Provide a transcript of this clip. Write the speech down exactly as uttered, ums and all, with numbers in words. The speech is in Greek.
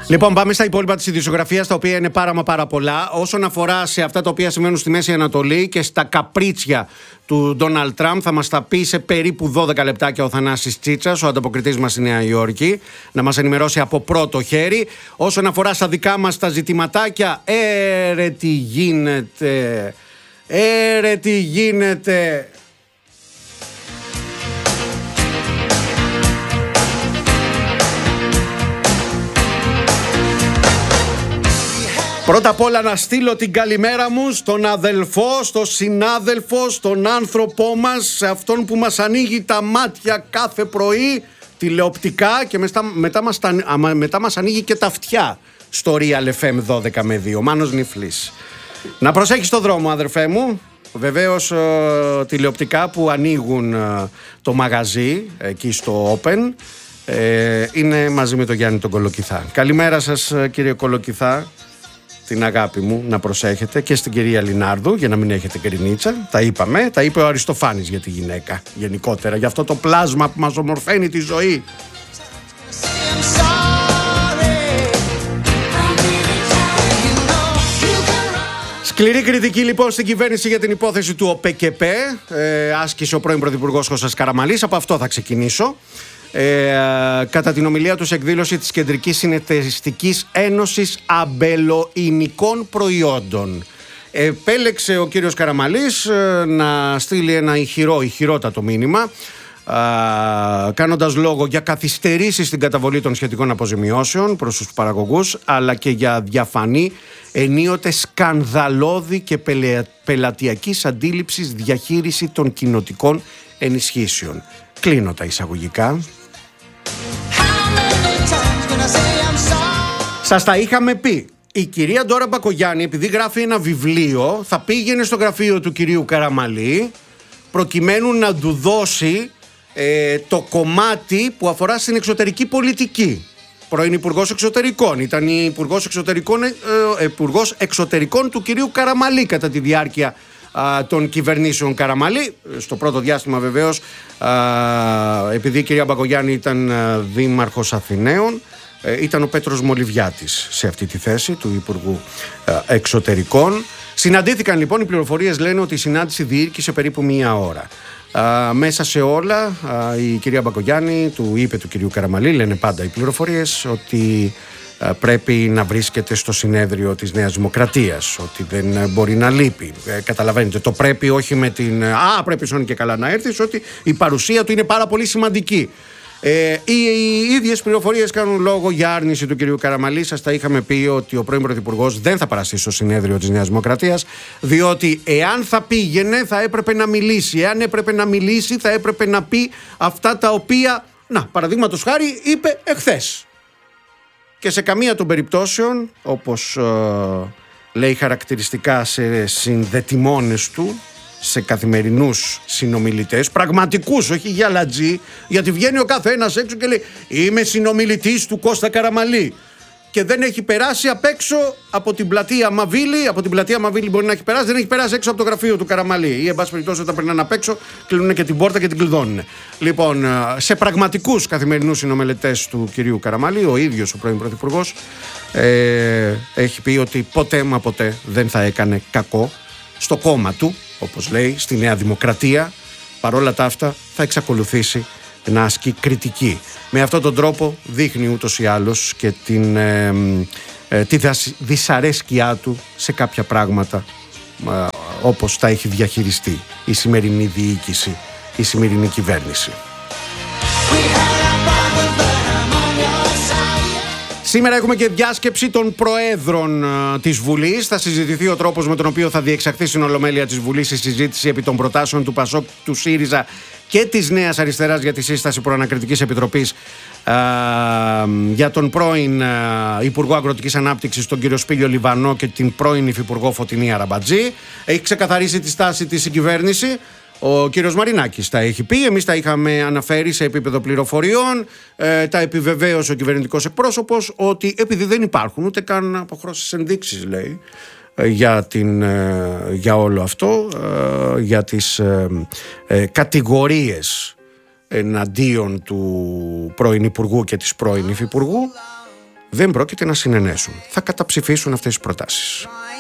Λοιπόν, πάμε στα υπόλοιπα της ειδησιογραφίας, τα οποία είναι πάρα μα πάρα πολλά. Όσον αφορά σε αυτά τα οποία συμβαίνουν στη Μέση Ανατολή και στα καπρίτσια του Ντόναλντ Τραμπ, θα μας τα πει σε περίπου δώδεκα λεπτάκια ο Θανάσης Τσίτσας, ο ανταποκριτής μας στη Νέα Υόρκη, να μας ενημερώσει από πρώτο χέρι. Όσον αφορά στα δικά μας τα ζητηματάκια, ε, ρε τι γίνεται, ε, ρε τι γίνεται. Πρώτα απ' όλα να στείλω την καλημέρα μου στον αδελφό, στον συνάδελφο, στον άνθρωπό μας, σε αυτόν που μας ανοίγει τα μάτια κάθε πρωί τηλεοπτικά και μετά, μετά, μας, τα, μετά μας ανοίγει και τα αυτιά στο Real εφ εμ δώδεκα με δύο, Μάνος Νιφλής. Να προσέχεις το δρόμο, αδερφέ μου. Βεβαίως ε, τηλεοπτικά που ανοίγουν ε, το μαγαζί εκεί στο Open ε, είναι μαζί με τον Γιάννη τον Κολοκυθά. Καλημέρα σας, κύριε Κολοκυθά. Την αγάπη μου να προσέχετε, και στην κυρία Λινάρδου, για να μην έχετε κρινίτσα. Τα είπαμε, τα είπε ο Αριστοφάνης για τη γυναίκα γενικότερα, για αυτό το πλάσμα που μας ομορφαίνει τη ζωή. Σκληρή κριτική λοιπόν στην κυβέρνηση για την υπόθεση του ΟΠΕΚΕΠΕ. Ε, άσκησε ο πρώην Πρωθυπουργός Κώστας Καραμανλής. Από αυτό θα ξεκινήσω. Ε, κατά την ομιλία του σε εκδήλωση της Κεντρικής Συνεταιριστικής Ένωσης Αμπελοϊνικών Προϊόντων, επέλεξε ο κύριος Καραμανλής ε, να στείλει ένα ηχηρό, ηχηρότατο μήνυμα, ε, κάνοντας λόγο για καθυστερήσεις στην καταβολή των σχετικών αποζημιώσεων προς τους παραγωγούς, αλλά και για διαφανή, ενίοτε σκανδαλώδη και πελε, πελατειακής αντίληψης διαχείριση των κοινοτικών ενισχύσεων. Κλείνω τα εισαγωγικά. Σας τα είχαμε πει. Η κυρία Ντόρα Μπακογιάννη, επειδή γράφει ένα βιβλίο, θα πήγαινε στο γραφείο του κυρίου Καραμανλή προκειμένου να του δώσει ε, το κομμάτι που αφορά στην εξωτερική πολιτική. Πρώην Υπουργός Εξωτερικών. Ήταν η Υπουργός Εξωτερικών, ε, ε, Υπουργός Εξωτερικών του κυρίου Καραμανλή κατά τη διάρκεια α, των κυβερνήσεων Καραμανλή. Στο πρώτο διάστημα βεβαίως, α, επειδή η κυρία Μπακογιάννη ήταν α, δήμαρχος Αθηναίων, ε, ήταν ο Πέτρος Μολυβιάτης σε αυτή τη θέση του Υπουργού α, Εξωτερικών. Συναντήθηκαν λοιπόν, οι πληροφορίες λένε ότι η συνάντηση διήρκησε περίπου μία ώρα. Α, μέσα σε όλα α, η κυρία Μπακογιάννη του είπε του κυρίου Καραμανλή, λένε πάντα οι πληροφορίες, ότι α, πρέπει να βρίσκεται στο συνέδριο της Νέας Δημοκρατίας, ότι δεν μπορεί να λείπει. Ε, καταλαβαίνετε, το πρέπει όχι με την «Α, πρέπει σώνει και καλά να έρθεις», ότι η παρουσία του είναι πάρα πολύ σημαντική. Ε, οι, οι ίδιες πληροφορίες κάνουν λόγο για άρνηση του κυρίου Καραμανλή. Σας τα είχαμε πει ότι ο πρώην Πρωθυπουργός δεν θα παραστεί στο συνέδριο της Νέας Δημοκρατίας, διότι εάν θα πήγαινε θα έπρεπε να μιλήσει. Εάν έπρεπε να μιλήσει θα έπρεπε να πει αυτά τα οποία, να, παραδείγματος χάρη, είπε εχθές. Και σε καμία των περιπτώσεων, όπως ε, λέει χαρακτηριστικά σε συνδετημόνες του, σε καθημερινούς συνομιλητές, πραγματικούς, όχι γυαλατζή, γιατί βγαίνει ο καθένας έξω και λέει «Είμαι συνομιλητής του Κώστα Καραμανλή», και δεν έχει περάσει απ' έξω από την πλατεία Μαβίλη. Από την πλατεία Μαβίλη μπορεί να έχει περάσει, δεν έχει περάσει έξω από το γραφείο του Καραμανλή. Ή εν πάση περιπτώσει, όταν περνάνε απ' έξω, κλείνουν και την πόρτα και την κλειδώνουν. Λοιπόν, σε πραγματικούς καθημερινούς συνομιλητές του κυρίου Καραμανλή, ο ίδιος ο πρώην Πρωθυπουργός ε, έχει πει ότι ποτέ μα ποτέ δεν θα έκανε κακό στο κόμμα του, όπως λέει, στη Νέα Δημοκρατία. Παρόλα τα αυτά θα εξακολουθήσει να ασκεί κριτική. Με αυτόν τον τρόπο δείχνει ούτως ή άλλως και την, ε, ε, τη δυσαρέσκειά του σε κάποια πράγματα, ε, όπως τα έχει διαχειριστεί η σημερινή διοίκηση, η σημερινή κυβέρνηση. Σήμερα έχουμε και διάσκεψη των προέδρων uh, της Βουλής. Θα συζητηθεί ο τρόπος με τον οποίο θα διεξαχθεί στην Ολομέλεια της Βουλής η συζήτηση επί των προτάσεων του ΠΑΣΟΚ, του ΣΥΡΙΖΑ και της Νέας Αριστεράς για τη σύσταση προανακριτικής επιτροπής uh, για τον πρώην uh, Υπουργό Αγροτικής Ανάπτυξης, τον κύριο Σπύλιο Λιβανό, και την πρώην Υφυπουργό Φωτεινή Αραμπατζή. Έχει ξεκαθαρίσει τη στάση της η κυβέρνηση. Ο κύριος Μαρινάκης τα έχει πει, εμείς τα είχαμε αναφέρει σε επίπεδο πληροφοριών, ε, τα επιβεβαίωσε ο κυβερνητικός εκπρόσωπος, ότι επειδή δεν υπάρχουν ούτε καν αποχρώσεις ενδείξεις, λέει, ε, για, την, ε, για όλο αυτό, ε, για τις ε, ε, κατηγορίες εναντίον του πρώην Υπουργού και της πρώην Υφυπουργού, δεν πρόκειται να συνενέσουν. Θα καταψηφίσουν αυτές τις προτάσεις.